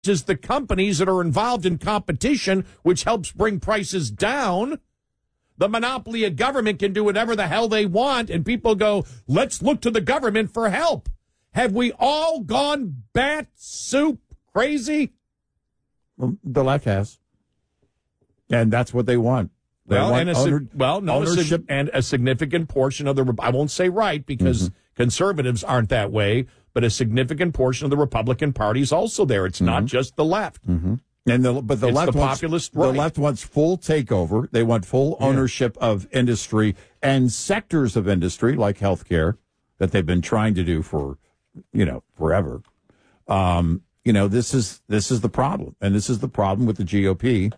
is the companies that are involved in competition, which helps bring prices down. The monopoly of government can do whatever the hell they want, and people go, let's look to the government for help. Have we all gone bat soup crazy? Well, the left has. And that's what they want. They want ownership. And a significant portion of the, I won't say right, because conservatives aren't that way, but a significant portion of the Republican Party is also there. It's not just the left. And the left wants full takeover. They want full ownership of industry and sectors of industry like healthcare that they've been trying to do for, forever. This is the problem, and this is the problem with the GOP,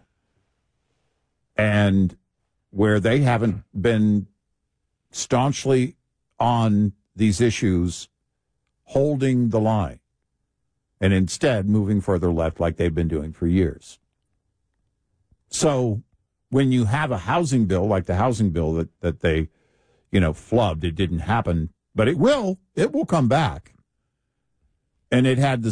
and where they haven't been staunchly on these issues, holding the line, and instead moving further left like they've been doing for years. So when you have a housing bill like the housing bill that they, flubbed, it didn't happen, but it will come back. And it had the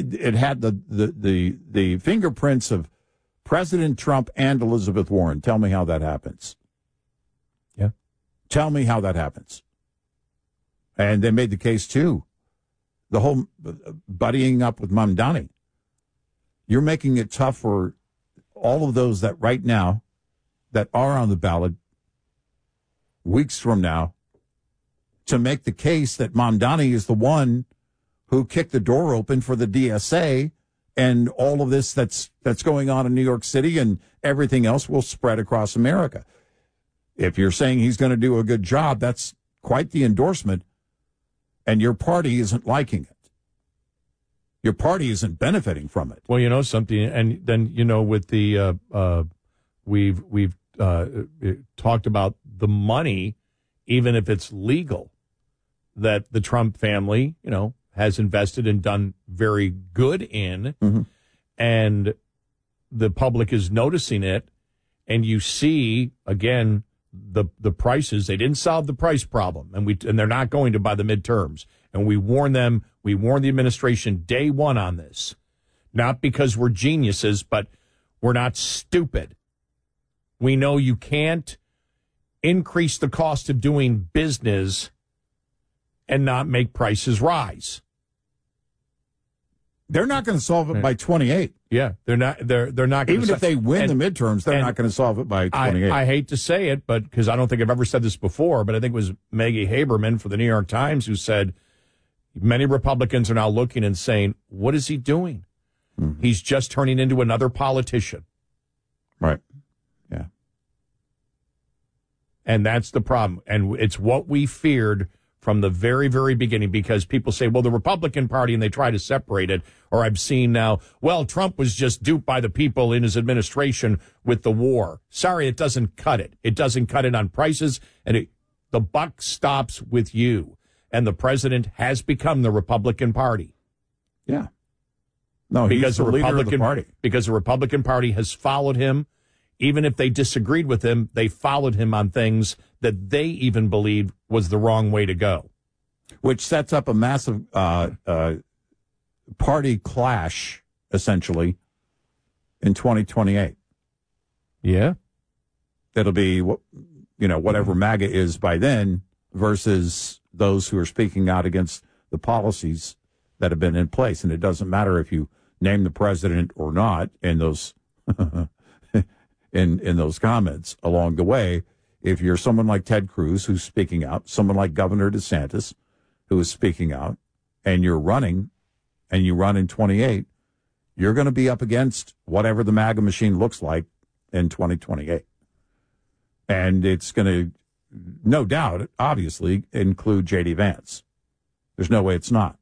fingerprints of President Trump and Elizabeth Warren. Tell me how that happens. Yeah. Tell me how that happens. And they made the case, too. The whole buddying up with Mamdani. You're making it tough for all of those that right now that are on the ballot weeks from now to make the case that Mamdani is the one who kicked the door open for the DSA, and all of this that's going on in New York City and everything else will spread across America. If you're saying he's going to do a good job, that's quite the endorsement, and your party isn't liking it. Your party isn't benefiting from it. Well, something, and then, with the, we've talked about the money, even if it's legal, that the Trump family, has invested and done very good in, and the public is noticing it, and you see, again, the prices. They didn't solve the price problem, and they're not going to by the midterms. And we warned the administration day one on this, not because we're geniuses, but we're not stupid. We know you can't increase the cost of doing business and not make prices rise. They're not going to solve it by 28. Yeah, they're not. They're not going to. Even if they win the midterms, they're not going to solve it by 28. I hate to say it, but because I don't think I've ever said this before, but I think it was Maggie Haberman for the New York Times who said many Republicans are now looking and saying, "What is he doing? He's just turning into another politician." Right. Yeah. And that's the problem, and it's what we feared from the very, very beginning, because people say, well, the Republican Party, and they try to separate it. Or I've seen now, well, Trump was just duped by the people in his administration with the war. Sorry, it doesn't cut it. It doesn't cut it on prices, and the buck stops with you. And the president has become the Republican Party. Yeah. No, he's the leader of the party. Because the Republican Party has followed him. Even if they disagreed with him, they followed him on things that they even believed was the wrong way to go. Which sets up a massive party clash, essentially, in 2028. Yeah. It'll be, whatever MAGA is by then versus those who are speaking out against the policies that have been in place. And it doesn't matter if you name the president or not in those in those comments along the way. If you're someone like Ted Cruz who's speaking out, someone like Governor DeSantis who is speaking out, and you're running, and you run in 28, you're going to be up against whatever the MAGA machine looks like in 2028. And it's going to, no doubt, obviously, include J.D. Vance. There's no way it's not.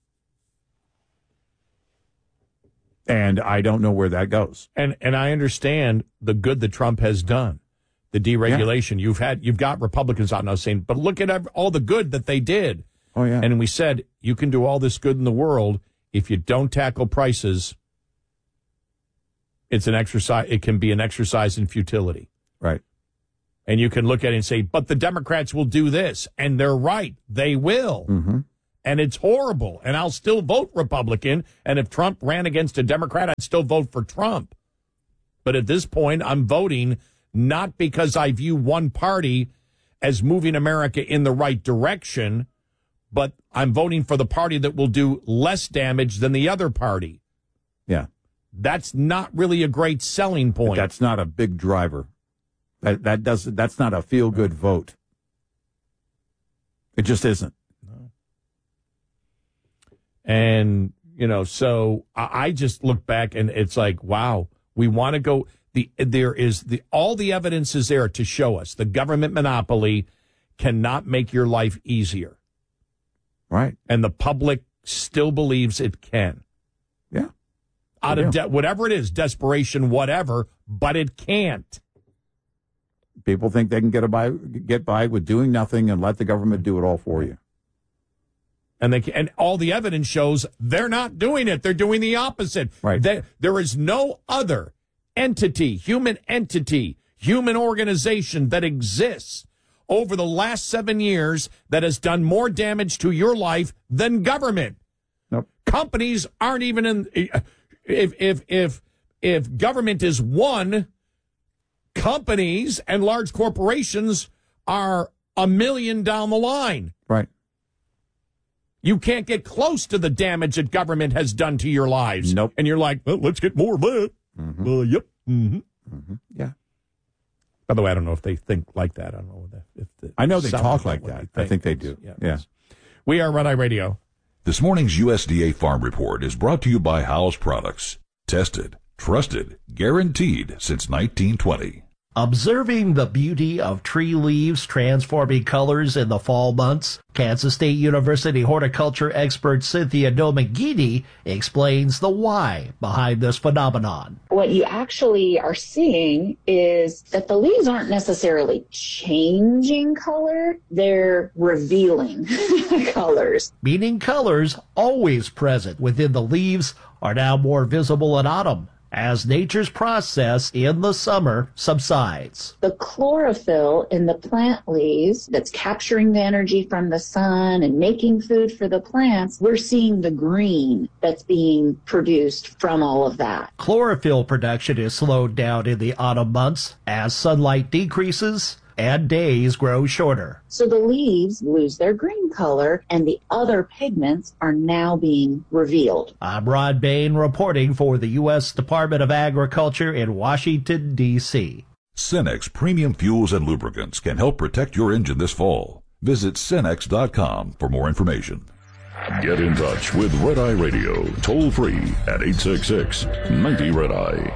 And I don't know where that goes. And I understand the good that Trump has done, the deregulation. Yeah. You've got Republicans out now saying, but look at all the good that they did. Oh, yeah. And we said, you can do all this good in the world. If you don't tackle prices, it's an exercise. It can be an exercise in futility. Right. And you can look at it and say, but the Democrats will do this. And they're right. They will. Mm-hmm. and it's horrible. And I'll still vote Republican. And if Trump ran against a Democrat, I'd still vote for Trump. But at this point, I'm voting not because I view one party as moving America in the right direction, but I'm voting for the party that will do less damage than the other party. Yeah. That's not really a great selling point. But that's not a big driver. That's not a feel-good vote. It just isn't. No. And, so I just look back and it's like, wow, we want to go. All the evidence is there to show us the government monopoly cannot make your life easier. Right. And the public still believes it can. Yeah. Out of whatever it is, desperation, whatever, but it can't. People think they can get by with doing nothing and let the government do it all for you. And all the evidence shows they're not doing it. They're doing the opposite. Right. There is no other entity, human organization that exists over the last 7 years that has done more damage to your life than government. Nope. Companies aren't even in. If government is one, companies and large corporations are a million down the line. Right. You can't get close to the damage that government has done to your lives. Nope. And you're like, well, let's get more of that. Mm-hmm. Yep. Mm-hmm. Mm-hmm. Yeah. By the way, I don't know if they think like that. I don't know I know they talk like that. I think they do. Yeah. We are Red Eye Radio. This morning's USDA Farm Report is brought to you by Howes Products. Tested, trusted, guaranteed since 1920. Observing the beauty of tree leaves transforming colors in the fall months, Kansas State University horticulture expert Cynthia Domagini explains the why behind this phenomenon. What you actually are seeing is that the leaves aren't necessarily changing color, they're revealing colors. Meaning colors always present within the leaves are now more visible in autumn, as nature's process in the summer subsides. The chlorophyll in the plant leaves that's capturing the energy from the sun and making food for the plants, we're seeing the green that's being produced from all of that. Chlorophyll production is slowed down in the autumn months as sunlight decreases and days grow shorter. So the leaves lose their green color and the other pigments are now being revealed. I'm Rod Bain reporting for the U.S. Department of Agriculture in Washington, D.C. Cenex Premium Fuels and Lubricants can help protect your engine this fall. Visit Cenex.com for more information. Get in touch with Red Eye Radio, toll free at 866-90-RED-EYE.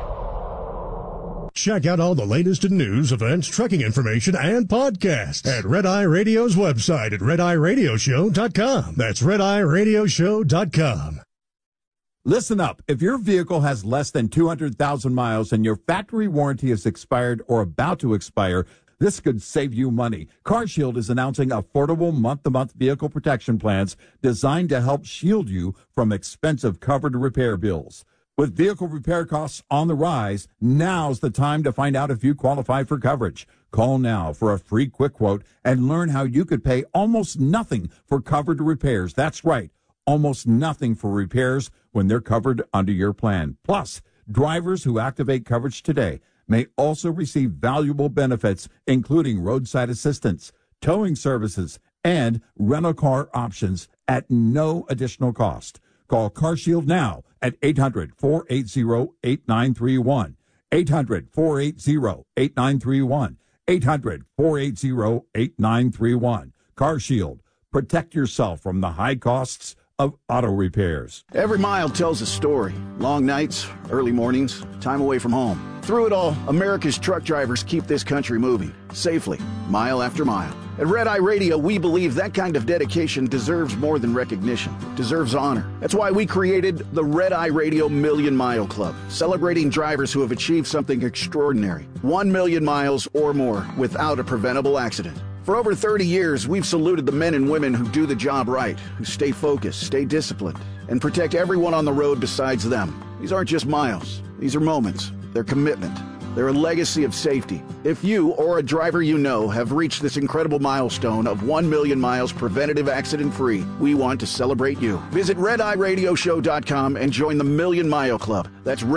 Check out all the latest in news, events, trucking information, and podcasts at Red Eye Radio's website at RedEyeRadioshow.com. That's RedEyeRadioshow.com. Listen up. If your vehicle has less than 200,000 miles and your factory warranty is expired or about to expire, this could save you money. CarShield is announcing affordable month-to-month vehicle protection plans designed to help shield you from expensive covered repair bills. With vehicle repair costs on the rise, now's the time to find out if you qualify for coverage. Call now for a free quick quote and learn how you could pay almost nothing for covered repairs. That's right, almost nothing for repairs when they're covered under your plan. Plus, drivers who activate coverage today may also receive valuable benefits, including roadside assistance, towing services, and rental car options at no additional cost. Call CarShield now at 800-480-8931. 800-480-8931. 800-480-8931. CarShield. Protect yourself from the high costs of auto repairs. Every mile tells a story. Long nights, early mornings, time away from home. Through it all, America's truck drivers keep this country moving, safely, mile after mile. At Red Eye Radio, we believe that kind of dedication deserves more than recognition, deserves honor. That's why we created the Red Eye Radio Million Mile Club, celebrating drivers who have achieved something extraordinary. 1 million miles or more without a preventable accident. For over 30 years, we've saluted the men and women who do the job right, who stay focused, stay disciplined, and protect everyone on the road besides them. These aren't just miles. These are moments. They're commitment. They're a legacy of safety. If you or a driver you know have reached this incredible milestone of 1 million miles preventative accident-free, we want to celebrate you. Visit RedEyeRadioshow.com and join the Million Mile Club. That's